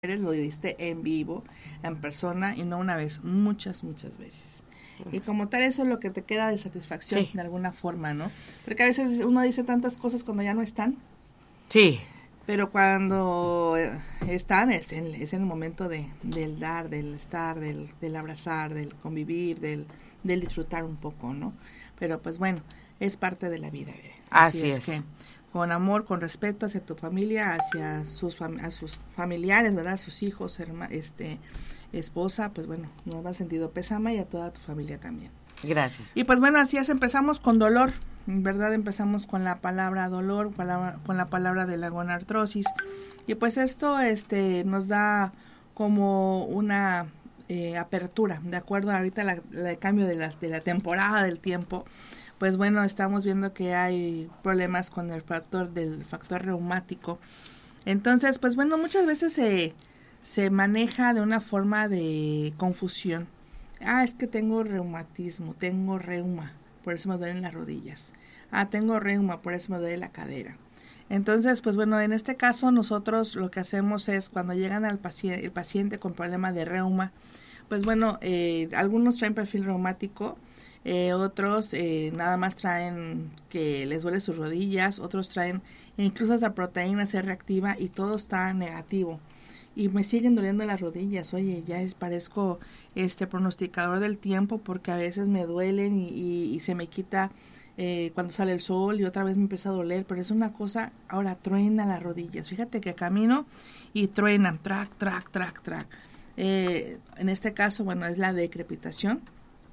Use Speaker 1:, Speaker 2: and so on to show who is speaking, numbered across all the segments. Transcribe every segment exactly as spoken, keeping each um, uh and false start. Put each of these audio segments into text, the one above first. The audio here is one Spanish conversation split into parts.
Speaker 1: lo diste en vivo, en persona y no una vez, muchas, muchas veces. Y como tal, eso es lo que te queda de satisfacción, sí, de alguna forma, ¿no? Porque a veces uno dice tantas cosas cuando ya no están.
Speaker 2: Sí.
Speaker 1: Pero cuando están, es en, es en el momento de, del dar, del estar, del, del abrazar, del convivir, del, del disfrutar un poco, ¿no? Pero pues bueno, es parte de la vida.
Speaker 2: Así, Así
Speaker 1: es.
Speaker 2: es.
Speaker 1: Que con amor, con respeto hacia tu familia, hacia sus, fam- a sus familiares, ¿verdad? Sus hijos, herma, este, esposa, pues bueno, nos va sentido pésame y a toda tu familia también.
Speaker 2: Gracias.
Speaker 1: Y pues bueno, así es, empezamos con dolor, ¿verdad? Empezamos con la palabra dolor, palabra, con la palabra de la gonartrosis. Y pues esto este, nos da como una eh, apertura, de acuerdo a ahorita la, la, el cambio de la, de la temporada, del tiempo. Pues bueno, estamos viendo que hay problemas con el factor del factor reumático. Entonces, pues bueno, muchas veces se, se maneja de una forma de confusión. Ah, es que tengo reumatismo, tengo reuma, por eso me duelen las rodillas. Ah, tengo reuma, por eso me duele la cadera. Entonces, pues bueno, en este caso nosotros lo que hacemos es cuando llegan al paciente, el paciente con problema de reuma, pues bueno, eh, algunos traen perfil reumático, eh, otros eh, nada más traen que les duele sus rodillas, otros traen incluso esa proteína C reactiva y todo está negativo. Y me siguen doliendo las rodillas, oye, ya es, parezco este pronosticador del tiempo porque a veces me duelen y, y, y se me quita eh, cuando sale el sol y otra vez me empieza a doler, pero es una cosa, ahora truena las rodillas, fíjate que camino y truenan, track, track, track, track. Eh, en este caso, bueno, es la decrepitación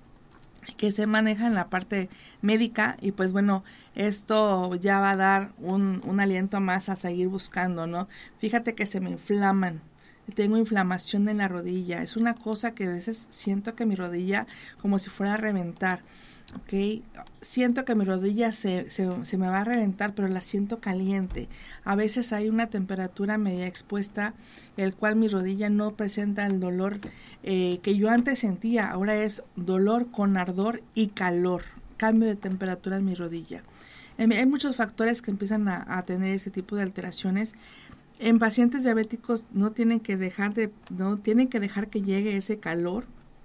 Speaker 1: que se maneja en la parte médica y pues bueno, esto ya va a dar un, un aliento más a seguir buscando, ¿no? Fíjate que se me inflaman, tengo inflamación en la rodilla, es una cosa que a veces siento que mi rodilla como si fuera a reventar, ¿ok? Siento que mi rodilla se, se, se me va a reventar, pero la siento caliente. A veces hay una temperatura media expuesta, el cual mi rodilla no presenta el dolor eh, que yo antes sentía, ahora es dolor con ardor y calor, cambio de temperatura en mi rodilla. Eh, hay muchos factores que empiezan a, a tener ese tipo de alteraciones. En pacientes diabéticos no tienen que dejar de, no tienen que dejar que llegue ese calor.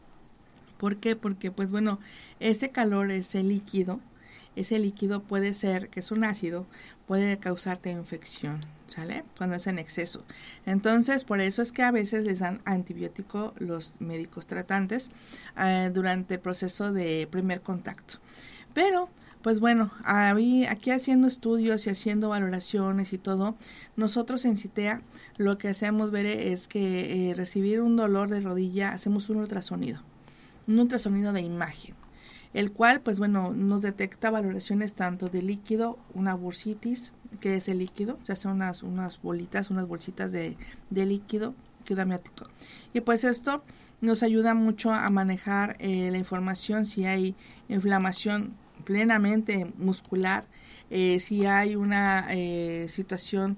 Speaker 1: ¿Por qué? Porque pues bueno, ese calor, ese líquido, ese líquido puede ser, que es un ácido, puede causarte infección, ¿sale? Cuando es en exceso. Entonces, por eso es que a veces les dan antibiótico los médicos tratantes eh, durante el proceso de primer contacto. Pero pues bueno, aquí haciendo estudios y haciendo valoraciones y todo, nosotros en CITEA lo que hacemos ver es que eh, recibir un dolor de rodilla, hacemos un ultrasonido, un ultrasonido de imagen, el cual pues bueno nos detecta valoraciones tanto de líquido, una bursitis, que es el líquido, se hacen unas, unas bolitas, unas bolsitas de, de líquido, líquido amniótico, y pues esto nos ayuda mucho a manejar eh, la información si hay inflamación plenamente muscular, eh, si hay una eh, situación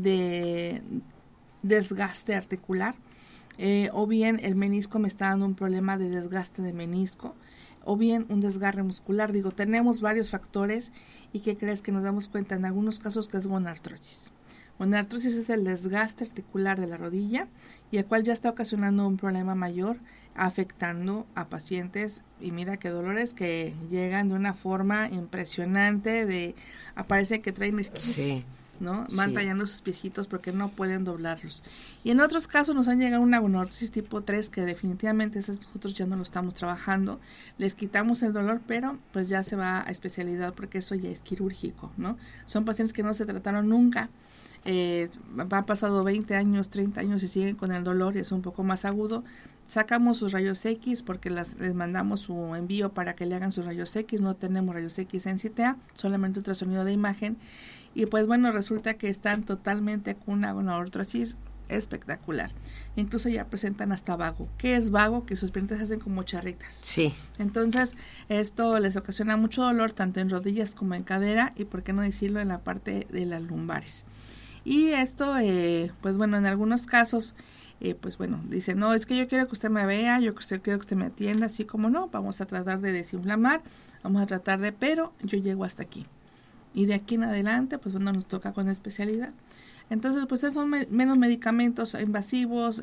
Speaker 1: de desgaste articular, eh, o bien el menisco me está dando un problema de desgaste de menisco, o bien un desgarre muscular. Digo, tenemos varios factores y ¿qué crees? Que nos damos cuenta en algunos casos que es gonartrosis. Gonartrosis es el desgaste articular de la rodilla y el cual ya está ocasionando un problema mayor, afectando a pacientes, y mira qué dolores que llegan de una forma impresionante, de aparece que traen esquís, sí, ¿no? Van sí. tallando sus piecitos porque no pueden doblarlos. Y en otros casos nos han llegado una gonartrosis tipo tres que definitivamente nosotros ya no lo estamos trabajando, les quitamos el dolor, pero pues ya se va a especialidad porque eso ya es quirúrgico, ¿no? Son pacientes que no se trataron nunca. Eh, han pasado veinte años, treinta años y siguen con el dolor y es un poco más agudo. Sacamos sus rayos X porque las, les mandamos su envío para que le hagan sus rayos X. No tenemos rayos X en CITEA, solamente ultrasonido de imagen. Y pues bueno, resulta que están totalmente con una gonartrosis espectacular. Incluso ya presentan hasta vago. ¿Qué es vago? Que sus piernas se hacen como charritas.
Speaker 2: Sí.
Speaker 1: Entonces, esto les ocasiona mucho dolor tanto en rodillas como en cadera y por qué no decirlo en la parte de las lumbares. Y esto, eh, pues bueno, en algunos casos, eh, pues bueno, dice, no, es que yo quiero que usted me vea, yo quiero que usted me atienda, así como no, vamos a tratar de desinflamar, vamos a tratar de, pero yo llego hasta aquí. Y de aquí en adelante, pues bueno, nos toca con especialidad. Entonces, pues son me- menos medicamentos invasivos,